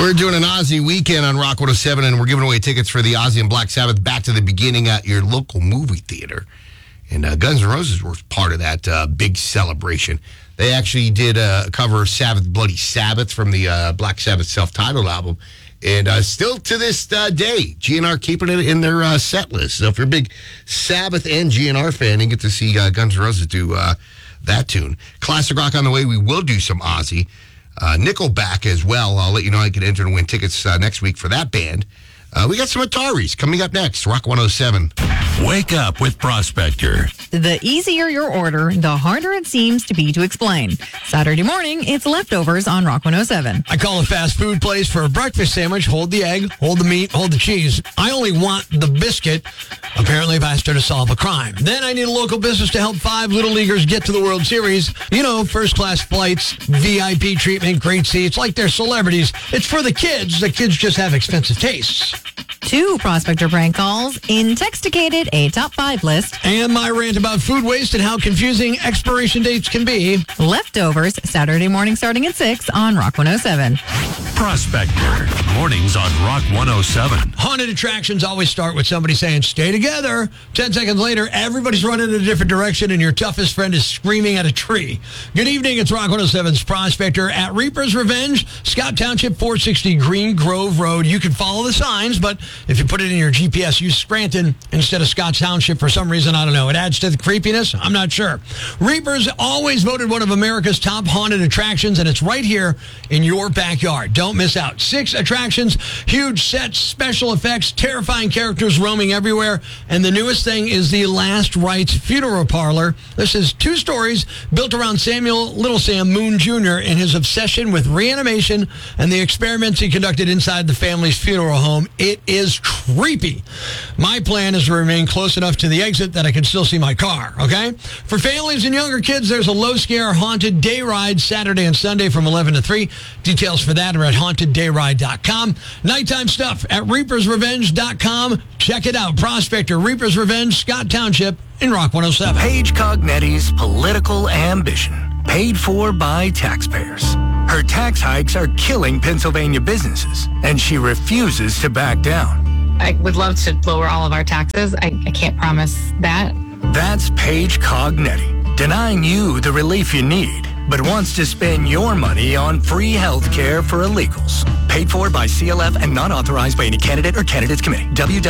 We're doing an Ozzy weekend on Rock 107, and we're giving away tickets for the Ozzy and Black Sabbath Back to the Beginning at your local movie theater. And Guns N' Roses were part of that big celebration. They actually did a cover of Sabbath Bloody Sabbath from the Black Sabbath self-titled album. And still to this day, GNR keeping it in their set list. So if you're a big Sabbath and GNR fan, you get to see Guns N' Roses do that tune. Classic rock on the way. We will do some Ozzy. Nickelback as well. I'll let you know I can enter and win tickets next week for that band. We got some Ataris coming up next. Rock 107. Wake up with Prospector. The easier your order, the harder it seems to be to explain. Saturday morning, it's Leftovers on Rock 107. I call a fast food place for a breakfast sandwich. Hold the egg, hold the meat, hold the cheese. I only want the biscuit. Apparently, I've asked her to solve a crime. Then I need a local business to help 5 Little Leaguers get to the World Series. You know, first-class flights, VIP treatment, great seats, like they're celebrities. It's for the kids. The kids just have expensive tastes. 2 Prospector prank calls, Intoxicated, a top 5 list. And my rant about food waste and how confusing expiration dates can be. Leftovers, Saturday morning starting at 6 on Rock 107. Prospector. Mornings on Rock 107. Haunted attractions always start with somebody saying, stay together. 10 seconds later, everybody's running in a different direction and your toughest friend is screaming at a tree. Good evening. It's Rock 107's Prospector at Reaper's Revenge, Scott Township, 460 Green Grove Road. You can follow the signs, but if you put it in your GPS, use Scranton instead of Scott Township for some reason. I don't know. It adds to the creepiness. I'm not sure. Reaper's always voted one of America's top haunted attractions, and it's right here in your backyard. Don't miss out. 6 attractions, huge sets, special effects, terrifying characters roaming everywhere, and the newest thing is the Last Rites Funeral Parlor. This is 2 stories built around Samuel Little Sam Moon Jr. and his obsession with reanimation and the experiments he conducted inside the family's funeral home. It is creepy. My plan is to remain close enough to the exit that I can still see my car, okay? For families and younger kids, there's a low-scare haunted day ride Saturday and Sunday from 11 to 3. Details for that are at haunteddayride.com. Nighttime stuff at reapersrevenge.com. Check it out. Prospector, Reaper's Revenge, Scott Township in Rock 107. Paige Cognetti's political ambition, paid for by taxpayers. Her tax hikes are killing Pennsylvania businesses, and she refuses to back down. I would love to lower all of our taxes. I can't promise that. That's Paige Cognetti, denying you the relief you need, but wants to spend your money on free health care for illegals. Paid for by CLF and not authorized by any candidate or candidates committee.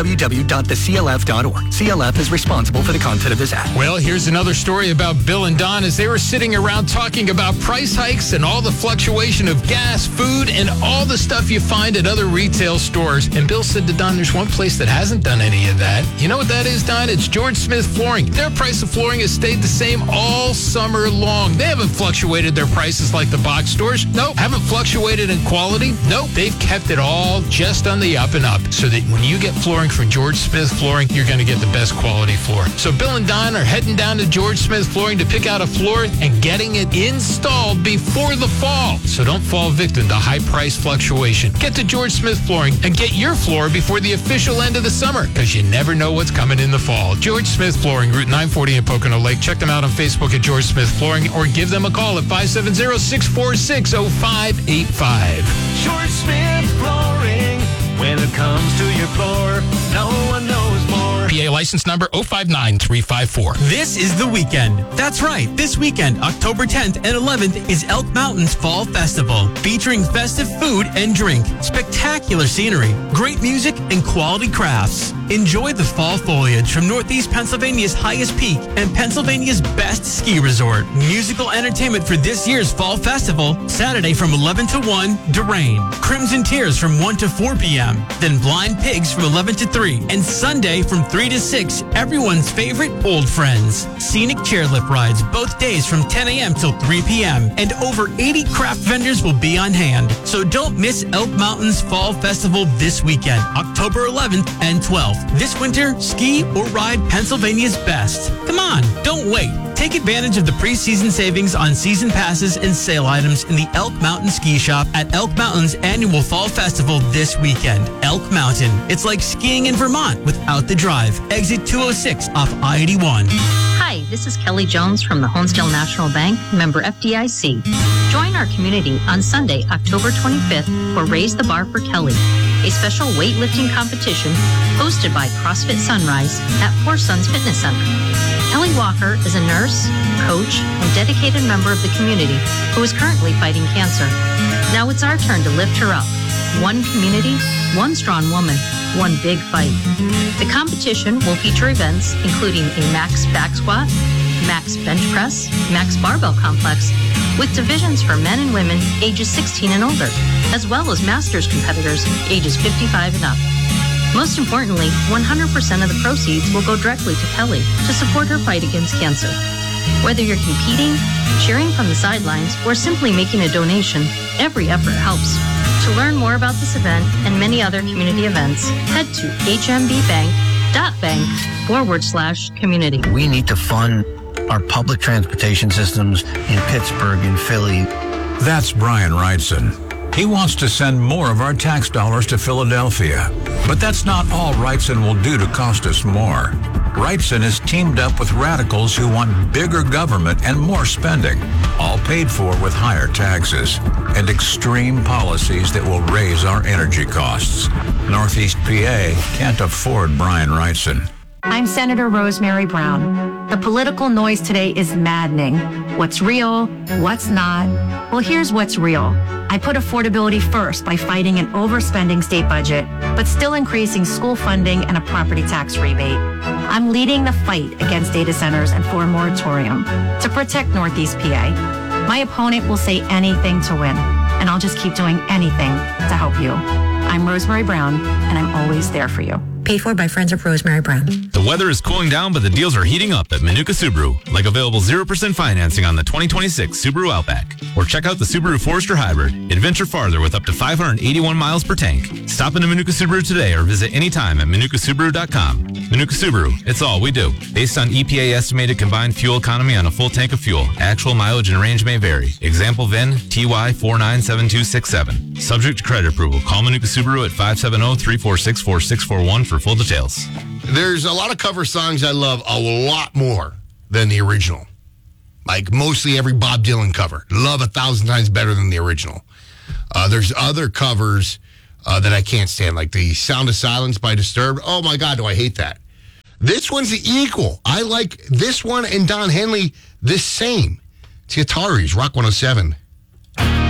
www.theclf.org. CLF is responsible for the content of this ad. Well, here's another story about Bill and Don as they were sitting around talking about price hikes and all the fluctuation of gas, food, and all the stuff you find at other retail stores. And Bill said to Don, there's one place that hasn't done any of that. You know what that is, Don? It's George Smith Flooring. Their price of flooring has stayed the same all summer long. They haven't fluctuated their prices like the box stores. Nope. Haven't fluctuated in quality. Nope. They've kept it all just on the up and up so that when you get flooring from George Smith Flooring, you're going to get the best quality floor. So Bill and Don are heading down to George Smith Flooring to pick out a floor and getting it installed before the fall. So don't fall victim to high price fluctuation. Get to George Smith Flooring and get your floor before the official end of the summer because you never know what's coming in the fall. George Smith Flooring, Route 940 in Pocono Lake. Check them out on Facebook at George Smith Flooring or give them a call at 570-646-0585. George Smith Flooring. When it comes to your floor, no one knows more. PA license number 059354. This is the weekend. That's right. This weekend, October 10th and 11th, is Elk Mountain's Fall Festival, featuring festive food and drink, spectacular scenery, great music, and quality crafts. Enjoy the fall foliage from Northeast Pennsylvania's highest peak and Pennsylvania's best ski resort. Musical entertainment for this year's Fall Festival, Saturday from 11 to 1, Durain. Crimson Tears from 1 to 4 p.m., then Blind Pigs from 11 to 3, and Sunday from 3 to 6, everyone's favorite old friends. Scenic chairlift rides both days from 10 a.m. till 3 p.m., and over 80 craft vendors will be on hand. So don't miss Elk Mountain's Fall Festival this weekend, October 11th and 12th. This winter, ski or ride Pennsylvania's best. Come on, don't wait. Take advantage of the preseason savings on season passes and sale items in the Elk Mountain Ski Shop at Elk Mountain's annual Fall Festival this weekend. Elk Mountain. It's like skiing in Vermont without the drive. Exit 206 off I-81. Hi, this is Kelly Jones from the Honesdale National Bank, member FDIC. Join our community on Sunday, October 25th for Raise the Bar for Kelly, a special weightlifting competition hosted by CrossFit Sunrise at Four Sons Fitness Center. Kelly Walker is a nurse, coach, and dedicated member of the community who is currently fighting cancer. Now it's our turn to lift her up. One community, one strong woman, one big fight. The competition will feature events including a max back squat, max bench press, max barbell complex, with divisions for men and women ages 16 and older, as well as masters competitors ages 55 and up. Most importantly, 100% of the proceeds will go directly to Kelly to support her fight against cancer. Whether you're competing, cheering from the sidelines, or simply making a donation, every effort helps. To learn more about this event and many other community events, head to hmbbank.bank/community. We need to fund our public transportation systems in Pittsburgh and Philly. That's Brian Wrightson. He wants to send more of our tax dollars to Philadelphia. But that's not all Wrightson will do to cost us more. Wrightson has teamed up with radicals who want bigger government and more spending, all paid for with higher taxes and extreme policies that will raise our energy costs. Northeast PA can't afford Brian Wrightson. I'm Senator Rosemary Brown. The political noise today is maddening. What's real? What's not? Well, here's what's real. I put affordability first by fighting an overspending state budget, but still increasing school funding and a property tax rebate. I'm leading the fight against data centers and for a moratorium to protect Northeast PA. My opponent will say anything to win, and I'll just keep doing anything to help you. I'm Rosemary Brown, and I'm always there for you. Paid for by Friends of Rosemary Brown. The weather is cooling down, but the deals are heating up at Manuka Subaru, like available 0% financing on the 2026 Subaru Outback. Or check out the Subaru Forester Hybrid. Adventure farther with up to 581 miles per tank. Stop into Manuka Subaru today or visit anytime at ManukaSubaru.com. Manuka Subaru, it's all we do. Based on EPA estimated combined fuel economy on a full tank of fuel, actual mileage and range may vary. Example VIN TY497267. Subject to credit approval. Call Manuka Subaru at 570-346-4641 for full details. There's a lot of cover songs I love a lot more than the original. Like mostly every Bob Dylan cover. Love 1,000 times better than the original. There's other covers that I can't stand, like the Sound of Silence by Disturbed. Oh my God, do I hate that. This one's equal. I like this one and Don Henley the same. It's Guitari's Rock 107.